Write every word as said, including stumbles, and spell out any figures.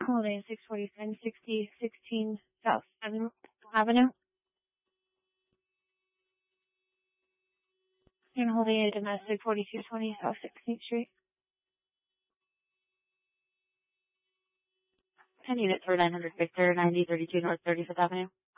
holding six forty-seven sixty sixteen South Avenue. And holding a domestic forty-two twenty South sixteenth Street. ten units for nine hundred Victor, ninety thirty-two North thirty-fifth Avenue.